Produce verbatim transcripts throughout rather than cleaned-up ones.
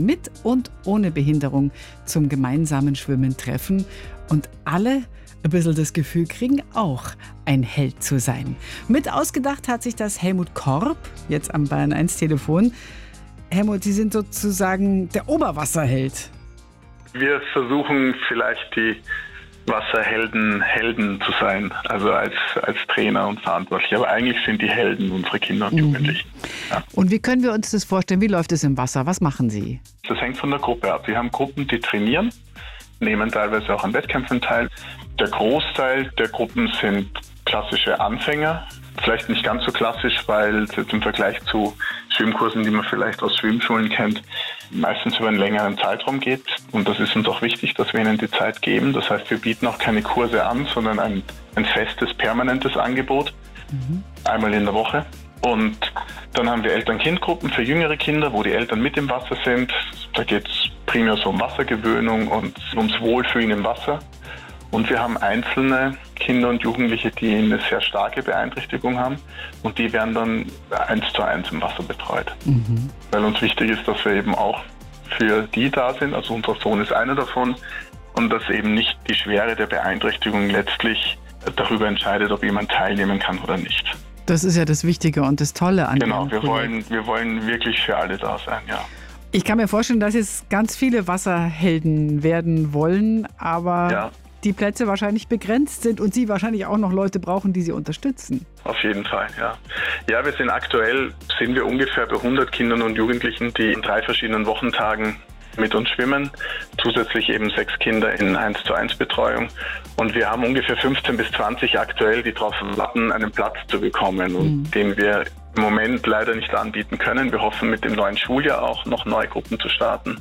mit und ohne Behinderung zum gemeinsamen Schwimmen treffen und alle ein bisschen das Gefühl kriegen, auch ein Held zu sein. Mit ausgedacht hat sich das Helmut Korb, jetzt am Bayern eins Telefon. Helmut, Sie sind sozusagen der Oberwasserheld. Wir versuchen vielleicht die Wasserhelden Helden zu sein, also als, als Trainer und Verantwortlich. Aber eigentlich sind die Helden unsere Kinder und Jugendlichen. Ja. Und wie können wir uns das vorstellen? Wie läuft es im Wasser? Was machen Sie? Das hängt von der Gruppe ab. Wir haben Gruppen, die trainieren, nehmen teilweise auch an Wettkämpfen teil. Der Großteil der Gruppen sind klassische Anfänger. Vielleicht nicht ganz so klassisch, weil es jetzt im Vergleich zu Schwimmkursen, die man vielleicht aus Schwimmschulen kennt, meistens über einen längeren Zeitraum geht. Und das ist uns auch wichtig, dass wir ihnen die Zeit geben. Das heißt, wir bieten auch keine Kurse an, sondern ein, ein festes, permanentes Angebot. Mhm. Einmal in der Woche. Und dann haben wir Eltern-Kind-Gruppen für jüngere Kinder, wo die Eltern mit im Wasser sind. Da geht es primär so um Wassergewöhnung und ums Wohlfühlen im Wasser. Und wir haben einzelne Kinder und Jugendliche, die eine sehr starke Beeinträchtigung haben. Und die werden dann eins zu eins im Wasser betreut. Mhm. Weil uns wichtig ist, dass wir eben auch für die da sind. Also unser Sohn ist einer davon. Und dass eben nicht die Schwere der Beeinträchtigung letztlich darüber entscheidet, ob jemand teilnehmen kann oder nicht. Das ist ja das Wichtige und das Tolle an dem Genau, wir wollen, wir wollen wirklich für alle da sein, ja. Ich kann mir vorstellen, dass jetzt ganz viele Wasserhelden werden wollen, aber ja. die Plätze wahrscheinlich begrenzt sind und Sie wahrscheinlich auch noch Leute brauchen, die Sie unterstützen. Auf jeden Fall, ja. Ja, wir sind aktuell, sind wir ungefähr bei hundert Kindern und Jugendlichen, die in drei verschiedenen Wochentagen mit uns schwimmen. Zusätzlich eben sechs Kinder in eins zu eins Betreuung. Und wir haben ungefähr fünfzehn bis zwanzig aktuell, die darauf warten, einen Platz zu bekommen und mhm. den wir im Moment leider nicht anbieten können. Wir hoffen, mit dem neuen Schuljahr auch noch neue Gruppen zu starten.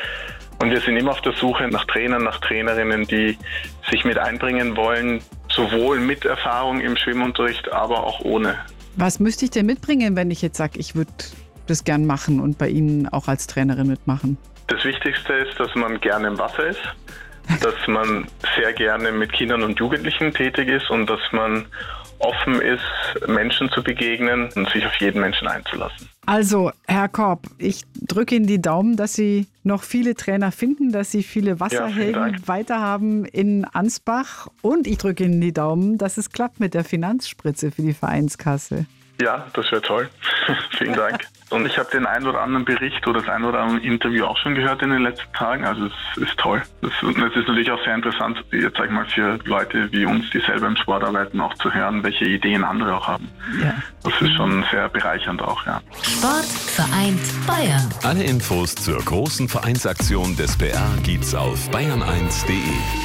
Und wir sind immer auf der Suche nach Trainern, nach Trainerinnen, die sich mit einbringen wollen, sowohl mit Erfahrung im Schwimmunterricht, aber auch ohne. Was müsste ich denn mitbringen, wenn ich jetzt sage, ich würde das gern machen und bei Ihnen auch als Trainerin mitmachen? Das Wichtigste ist, dass man gerne im Wasser ist, dass man sehr gerne mit Kindern und Jugendlichen tätig ist und dass man offen ist, Menschen zu begegnen und sich auf jeden Menschen einzulassen. Also, Herr Korb, ich drücke Ihnen die Daumen, dass Sie noch viele Trainer finden, dass Sie viele Wasserhelden ja, weiterhaben in Ansbach. Und ich drücke Ihnen die Daumen, dass es klappt mit der Finanzspritze für die Vereinskasse. Ja, das wäre toll. Vielen Dank. Und ich habe den einen oder anderen Bericht oder das ein oder andere Interview auch schon gehört in den letzten Tagen. Also es ist toll. Das, das ist natürlich auch sehr interessant, jetzt sag ich mal, für Leute wie uns, die selber im Sport arbeiten, auch zu hören, welche Ideen andere auch haben. Ja. Das ist schon sehr bereichernd auch, ja. Sport vereint Bayern. Alle Infos zur großen Vereinsaktion des B R gibt's auf bayern eins punkt de.